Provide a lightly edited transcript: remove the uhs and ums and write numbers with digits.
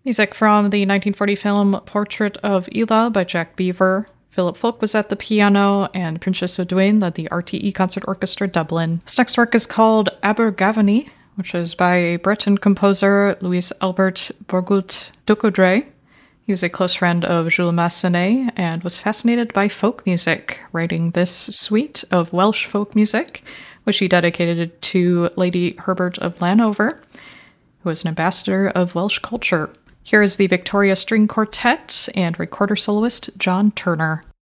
Music from the 1940 film Portrait of Ela by Jack Beaver. Philip Folk was at the piano, and Princess O'Duane led the RTE Concert Orchestra Dublin. This next work is called Abergavenny, which is by Breton composer Louis Albert Bourgault Ducoudray. He was a close friend of Jules Massenet and was fascinated by folk music, writing this suite of Welsh folk music, which he dedicated to Lady Herbert of Llanover, who was an ambassador of Welsh culture. Here is the Victoria String Quartet and recorder soloist John Turner.